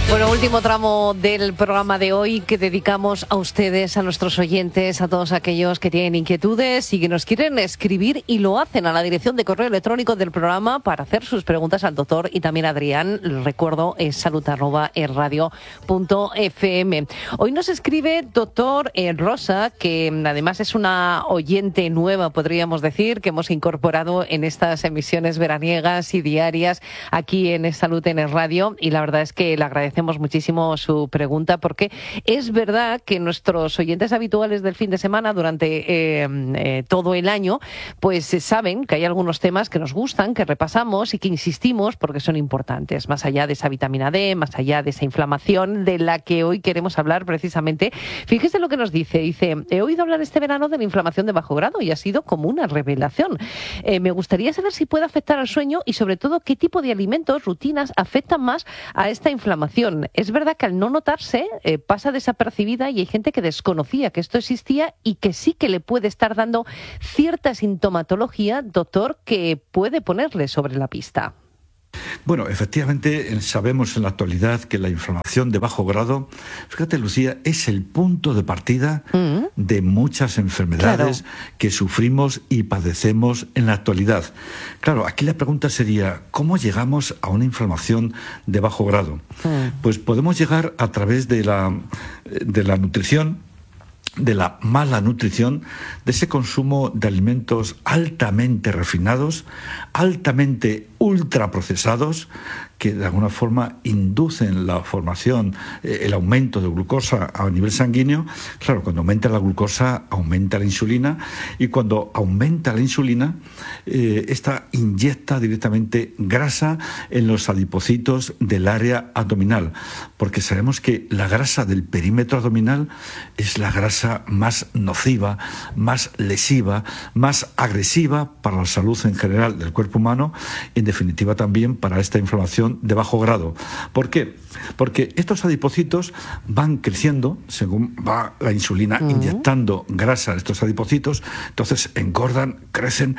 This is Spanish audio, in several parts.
Bueno, último tramo del programa de hoy que dedicamos a ustedes, a nuestros oyentes, a todos aquellos que tienen inquietudes y que nos quieren escribir y lo hacen a la dirección de correo electrónico del programa para hacer sus preguntas al doctor y también a Adrián. Les recuerdo, es salud@erradio.fm. Hoy nos escribe doctor Rosa, que además es una oyente nueva, podríamos decir, que hemos incorporado en estas emisiones veraniegas y diarias aquí en Salud en el Radio, y la verdad es que le agradecemos muchísimo su pregunta, porque es verdad que nuestros oyentes habituales del fin de semana durante todo el año pues saben que hay algunos temas que nos gustan, que repasamos y que insistimos porque son importantes, más allá de esa vitamina D, más allá de esa inflamación de la que hoy queremos hablar precisamente. Fíjese lo que nos dice, he oído hablar este verano de la inflamación de bajo grado y ha sido como una revelación. Me gustaría saber si puede afectar al sueño y sobre todo qué tipo de alimentos, rutinas afectan más a esta inflamación. Es verdad que al no notarse pasa desapercibida y hay gente que desconocía que esto existía y que sí que le puede estar dando cierta sintomatología, doctor, que puede ponerle sobre la pista. Bueno, efectivamente sabemos en la actualidad que la inflamación de bajo grado, fíjate Lucía, es el punto de partida de muchas enfermedades que sufrimos y padecemos en la actualidad. Claro, aquí la pregunta sería, ¿cómo llegamos a una inflamación de bajo grado? Pues podemos llegar a través de la nutrición, de la mala nutrición, de ese consumo de alimentos altamente refinados, altamente ultraprocesados, que de alguna forma inducen la formación, el aumento de glucosa a nivel sanguíneo. Claro, cuando aumenta la glucosa, aumenta la insulina, y cuando aumenta la insulina, esta inyecta directamente grasa en los adipocitos del área abdominal, porque sabemos que la grasa del perímetro abdominal es la grasa más nociva, más lesiva, más agresiva para la salud en general del cuerpo humano, y en definitiva también para esta inflamación de bajo grado. ¿Por qué? Porque estos adipocitos van creciendo según va la insulina inyectando grasa a estos adipocitos, entonces engordan, crecen,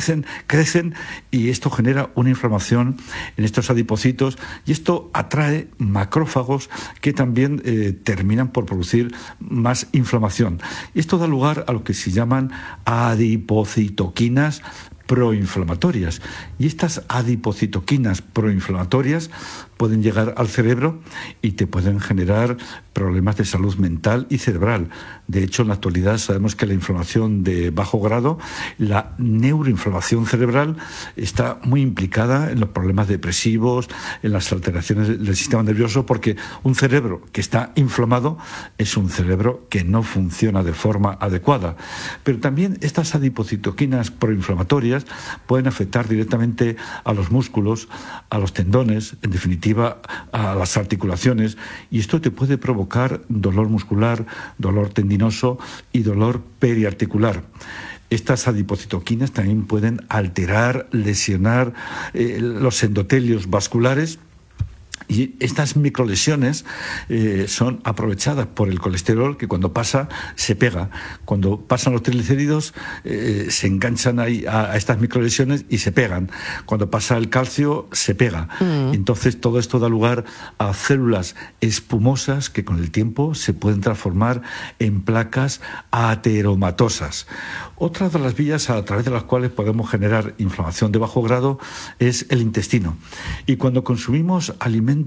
y esto genera una inflamación en estos adipocitos, y esto atrae macrófagos que también terminan por producir más inflamación. Y esto da lugar a lo que se llaman adipocitoquinas proinflamatorias, y estas adipocitoquinas proinflamatorias pueden llegar al cerebro y te pueden generar problemas de salud mental y cerebral. De hecho, en la actualidad sabemos que la inflamación de bajo grado, la neuroinflamación cerebral, está muy implicada en los problemas depresivos, en las alteraciones del sistema nervioso, porque un cerebro que está inflamado es un cerebro que no funciona de forma adecuada. Pero también estas adipocitoquinas proinflamatorias pueden afectar directamente a los músculos, a los tendones, en definitiva a las articulaciones, y esto te puede provocar dolor muscular, dolor tendinoso y dolor periarticular. Estas adipocitoquinas también pueden alterar, lesionar los endotelios vasculares, y estas microlesiones son aprovechadas por el colesterol, que cuando pasa se pega. Cuando pasan los triglicéridos se enganchan ahí a estas microlesiones y se pegan. Cuando pasa el calcio se pega. Entonces todo esto da lugar a células espumosas que con el tiempo se pueden transformar en placas ateromatosas. Otra de las vías a través de las cuales podemos generar inflamación de bajo grado es el intestino. Y cuando consumimos alimentos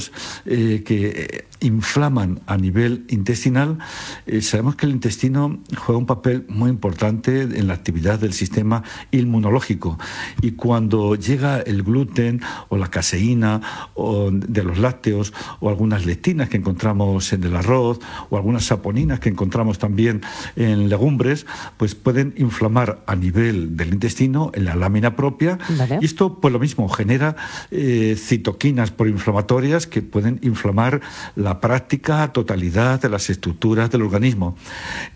que inflaman a nivel intestinal, sabemos que el intestino juega un papel muy importante en la actividad del sistema inmunológico, y cuando llega el gluten o la caseína o de los lácteos o algunas lectinas que encontramos en el arroz o algunas saponinas que encontramos también en legumbres, pues pueden inflamar a nivel del intestino, en la lámina propia. Y esto pues lo mismo genera citoquinas proinflamatorias que pueden inflamar la práctica totalidad de las estructuras del organismo. Claro,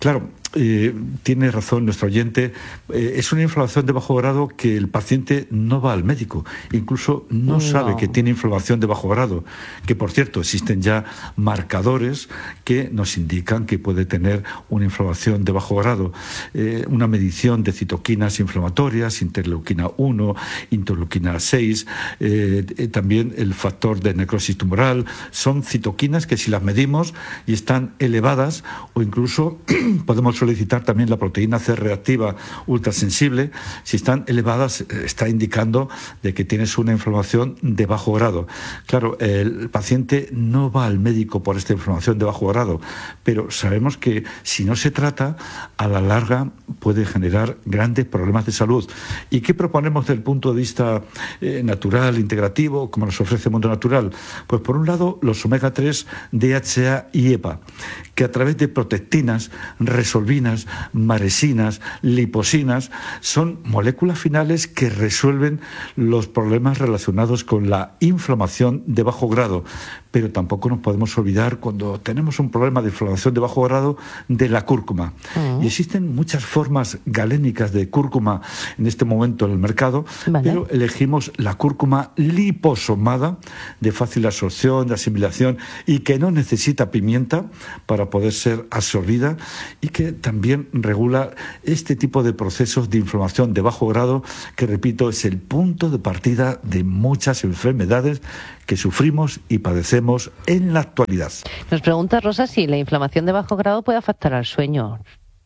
tiene razón nuestro oyente, es una inflamación de bajo grado que el paciente no va al médico, incluso no sabe que tiene inflamación de bajo grado, que por cierto existen ya marcadores que nos indican que puede tener una inflamación de bajo grado, una medición de citoquinas inflamatorias, interleuquina 1, interleuquina 6, también el factor de necrosis tumoral, son citoquinas que si las medimos y están elevadas, o incluso podemos solicitar también la proteína C reactiva ultrasensible, si están elevadas está indicando de que tienes una inflamación de bajo grado. Claro, el paciente no va al médico por esta inflamación de bajo grado, pero sabemos que si no se trata, a la larga puede generar grandes problemas de salud. ¿Y qué proponemos desde el punto de vista natural, integrativo, como nos ofrece el mundo natural? Pues por un lado, los omega 3, DHA y EPA, que a través de protectinas, resolvinas, maresinas, liposinas, son moléculas finales que resuelven los problemas relacionados con la inflamación de bajo grado. Pero tampoco nos podemos olvidar, cuando tenemos un problema de inflamación de bajo grado, de la cúrcuma. Y existen muchas formas galénicas de cúrcuma en este momento en el mercado, pero elegimos la cúrcuma liposomada, de fácil absorción, de asimilación, y que no necesita pimienta para poder ser absorbida, y que también regula este tipo de procesos de inflamación de bajo grado, que repito, es el punto de partida de muchas enfermedades que sufrimos y padecemos en la actualidad. Nos pregunta Rosa si la inflamación de bajo grado puede afectar al sueño.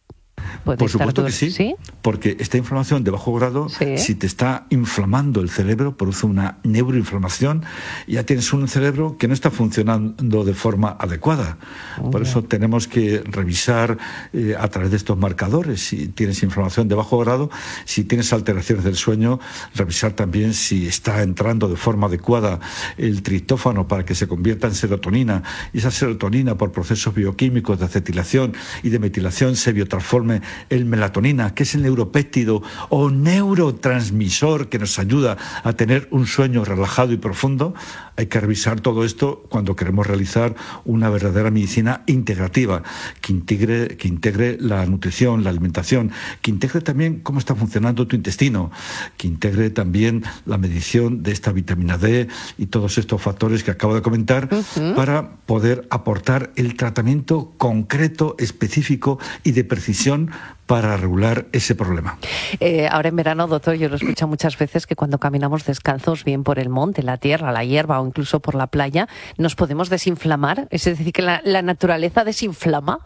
Por supuesto que sí, porque esta inflamación de bajo grado, si te está inflamando el cerebro, produce una neuroinflamación, y ya tienes un cerebro que no está funcionando de forma adecuada. Por eso tenemos que revisar a través de estos marcadores si tienes inflamación de bajo grado, si tienes alteraciones del sueño, revisar también si está entrando de forma adecuada el triptófano para que se convierta en serotonina, y esa serotonina, por procesos bioquímicos de acetilación y de metilación, se biotransforme en melatonina, que es el neuropéptido o neurotransmisor que nos ayuda a tener un sueño relajado y profundo. Hay que revisar todo esto cuando queremos realizar una verdadera medicina integrativa, que integre la nutrición, la alimentación, que integre también cómo está funcionando tu intestino, que integre también la medición de esta vitamina D y todos estos factores que acabo de comentar, para poder aportar el tratamiento concreto, específico y de precisión para regular ese problema. Ahora en verano, doctor, yo lo escucho muchas veces que cuando caminamos descalzos, bien por el monte, la tierra, la hierba o incluso por la playa, nos podemos desinflamar. Es decir, que la naturaleza desinflama.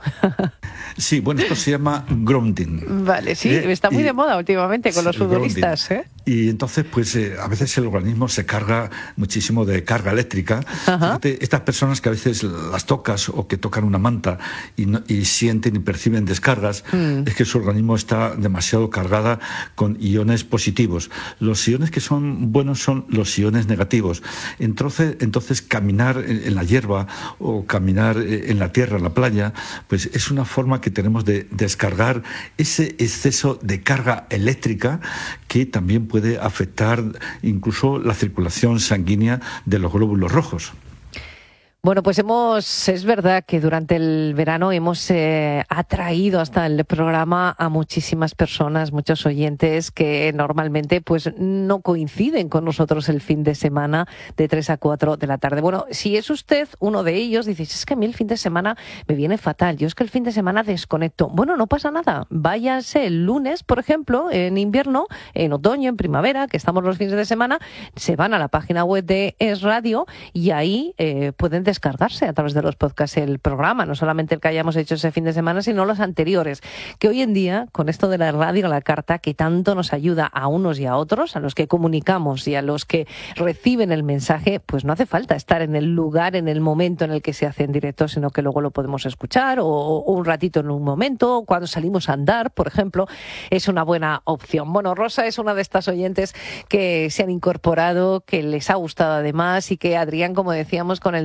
Sí, bueno, esto se llama grounding. Vale, sí, está muy de moda últimamente con los futbolistas. Y entonces, pues a veces el organismo se carga muchísimo de carga eléctrica. Fíjate, estas personas que a veces las tocas o que tocan una manta y sienten y perciben descargas, es que su organismo está demasiado cargada con iones positivos. Los iones que son buenos son los iones negativos. Entonces caminar en la hierba o caminar en la tierra, en la playa, pues es una forma que tenemos de descargar ese exceso de carga eléctrica, que también puede afectar incluso la circulación sanguínea de los glóbulos rojos. Bueno, pues es verdad que durante el verano hemos atraído hasta el programa a muchísimas personas, muchos oyentes que normalmente pues no coinciden con nosotros el fin de semana de 3 a 4 de la tarde. Bueno, si es usted uno de ellos, dices, es que a mí el fin de semana me viene fatal, yo es que el fin de semana desconecto. Bueno, no pasa nada, váyase el lunes, por ejemplo, en invierno, en otoño, en primavera, que estamos los fines de semana, se van a la página web de Es Radio y ahí pueden descargarse a través de los podcasts el programa, no solamente el que hayamos hecho ese fin de semana, sino los anteriores, que hoy en día, con esto de la radio a la carta, que tanto nos ayuda a unos y a otros, a los que comunicamos y a los que reciben el mensaje, pues no hace falta estar en el lugar, en el momento en el que se hace en directo, sino que luego lo podemos escuchar o un ratito en un momento, cuando salimos a andar, por ejemplo, es una buena opción. Bueno, Rosa es una de estas oyentes que se han incorporado, que les ha gustado además, y que Adrián, como decíamos con el doctor,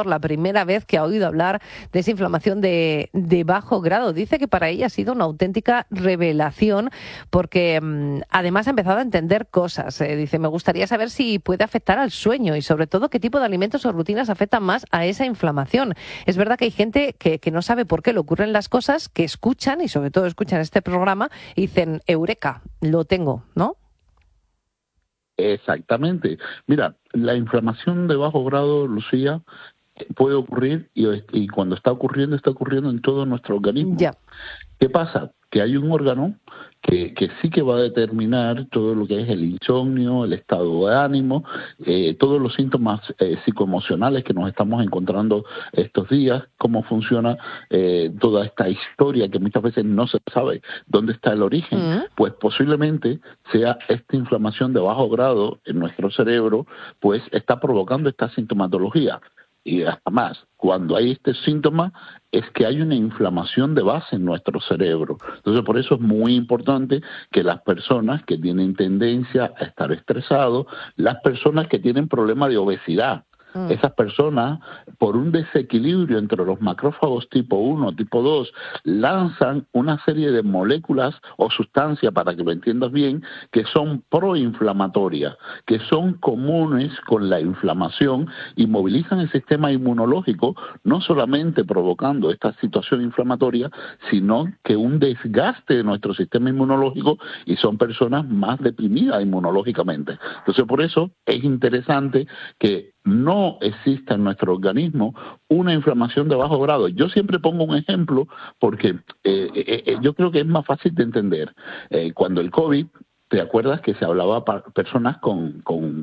la primera vez que ha oído hablar de esa inflamación de bajo grado. Dice que para ella ha sido una auténtica revelación porque además ha empezado a entender cosas. Dice, me gustaría saber si puede afectar al sueño y sobre todo qué tipo de alimentos o rutinas afectan más a esa inflamación. Es verdad que hay gente que no sabe por qué le ocurren las cosas, que escuchan y sobre todo escuchan este programa y dicen, eureka, lo tengo, ¿no? Exactamente. Mira, la inflamación de bajo grado, Lucía, puede ocurrir y cuando está ocurriendo en todo nuestro organismo. Ya. ¿Qué pasa? Que hay un órgano que sí que va a determinar todo lo que es el insomnio, el estado de ánimo, todos los síntomas psicoemocionales que nos estamos encontrando estos días, cómo funciona toda esta historia que muchas veces no se sabe dónde está el origen, pues posiblemente sea esta inflamación de bajo grado en nuestro cerebro, pues está provocando esta sintomatología. Y hasta más, cuando hay este síntoma es que hay una inflamación de base en nuestro cerebro. Entonces, por eso es muy importante que las personas que tienen tendencia a estar estresados, las personas que tienen problemas de obesidad, esas personas, por un desequilibrio entre los macrófagos tipo 1, tipo 2, lanzan una serie de moléculas o sustancias, para que lo entiendas bien, que son proinflamatorias, que son comunes con la inflamación y movilizan el sistema inmunológico, no solamente provocando esta situación inflamatoria, sino que un desgaste de nuestro sistema inmunológico y son personas más deprimidas inmunológicamente. Entonces, por eso es interesante que no exista en nuestro organismo una inflamación de bajo grado. Yo siempre pongo un ejemplo porque yo creo que es más fácil de entender. Cuando el COVID, ¿te acuerdas que se hablaba para personas con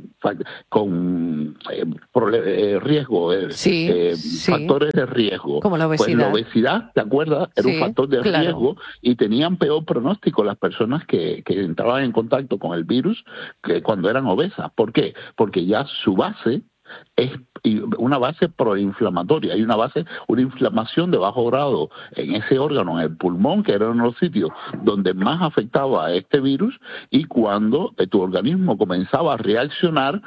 riesgo, factores de riesgo? Como la obesidad. Pues la obesidad, ¿te acuerdas? Era un factor de riesgo y tenían peor pronóstico las personas que entraban en contacto con el virus que cuando eran obesas. ¿Por qué? Porque ya su base es una base proinflamatoria, hay una inflamación de bajo grado en ese órgano, en el pulmón, que era uno de los sitios donde más afectaba a este virus, y cuando tu organismo comenzaba a reaccionar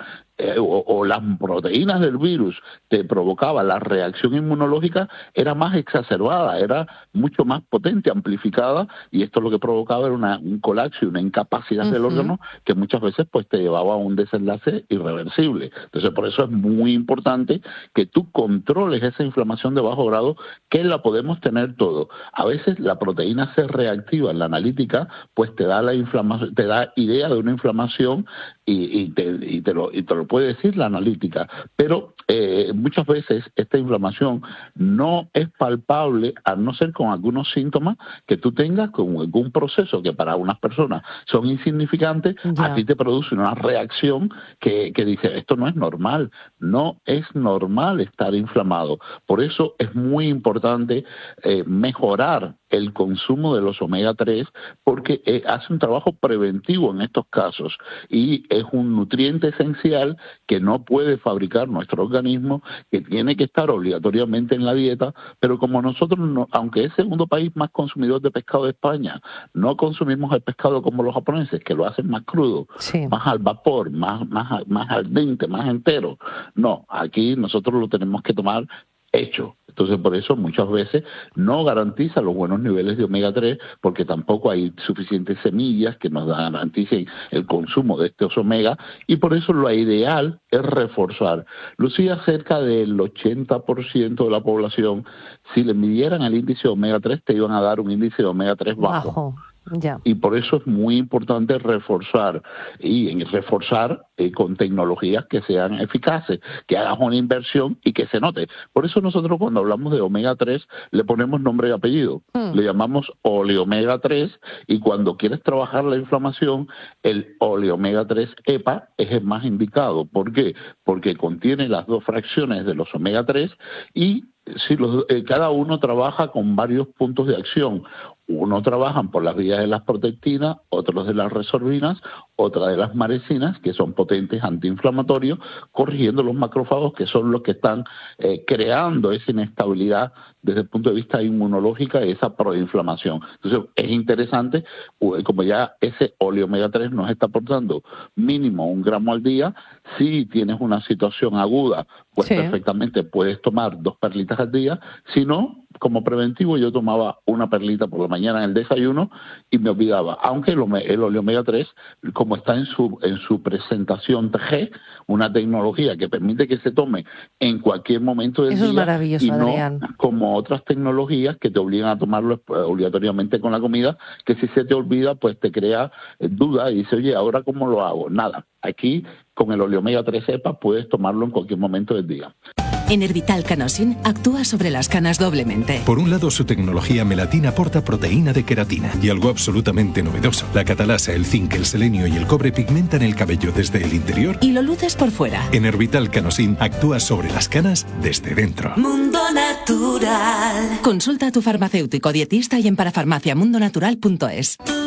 o las proteínas del virus te provocaba la reacción inmunológica, era más exacerbada, era mucho más potente, amplificada, y esto lo que provocaba era un colapso y una incapacidad del órgano que muchas veces pues te llevaba a un desenlace irreversible. Entonces, por eso es muy importante que tú controles esa inflamación de bajo grado, que la podemos tener todo. A veces la proteína C reactiva en la analítica pues te da te da idea de una inflamación y te lo puede decir la analítica, pero muchas veces esta inflamación no es palpable, a no ser con algunos síntomas que tú tengas, con algún proceso que para unas personas son insignificantes, a ti te produce una reacción que dice, esto no es normal, no es normal estar inflamado. Por eso es muy importante mejorar el consumo de los omega 3, porque hace un trabajo preventivo en estos casos y es un nutriente esencial que no puede fabricar nuestro organismo, que tiene que estar obligatoriamente en la dieta, pero como nosotros, aunque es el segundo país más consumidor de pescado de España, no consumimos el pescado como los japoneses, que lo hacen más crudo, más al vapor, más al dente, más entero. No, aquí nosotros lo tenemos que tomar hecho. Entonces, por eso muchas veces no garantiza los buenos niveles de omega 3, porque tampoco hay suficientes semillas que nos garanticen el consumo de estos omega, y por eso lo ideal es reforzar. Lucía, cerca del 80% de la población, si le midieran el índice de omega 3, te iban a dar un índice de omega 3 bajo. Ya. Y por eso es muy importante reforzar con tecnologías que sean eficaces, que hagas una inversión y que se note. Por eso nosotros cuando hablamos de omega 3 le ponemos nombre y apellido, le llamamos oleomega 3, y cuando quieres trabajar la inflamación, el oleomega 3 EPA es el más indicado. ¿Por qué? Porque contiene las dos fracciones de los omega 3 y cada uno trabaja con varios puntos de acción. Uno trabajan por las vías de las protectinas, otros de las resorbinas, otra de las marecinas, que son potentes antiinflamatorios, corrigiendo los macrófagos, que son los que están creando esa inestabilidad desde el punto de vista inmunológico y esa proinflamación. Entonces, es interesante, como ya ese óleo omega 3 nos está aportando mínimo 1 gramo al día. Si tienes una situación aguda, pues perfectamente puedes tomar 2 perlitas al día. Si no, como preventivo, yo tomaba 1 perlita por la mañana en el desayuno y me olvidaba. Aunque el óleo omega 3, como está en su presentación TG, una tecnología que permite que se tome en cualquier momento del día. Eso es maravilloso, y no Adrián. Como otras tecnologías que te obligan a tomarlo obligatoriamente con la comida, que si se te olvida, pues te crea duda y dice, oye, ¿ahora cómo lo hago? Nada, aquí con el óleo omega 3 EPA puedes tomarlo en cualquier momento del día. Enervital Canosin actúa sobre las canas doblemente. Por un lado, su tecnología melatina aporta proteína de queratina. Y algo absolutamente novedoso: la catalasa, el zinc, el selenio y el cobre pigmentan el cabello desde el interior y lo luces por fuera. Enervital Canosin actúa sobre las canas desde dentro. Mundo Natural. Consulta a tu farmacéutico dietista y en parafarmaciamundonatural.es.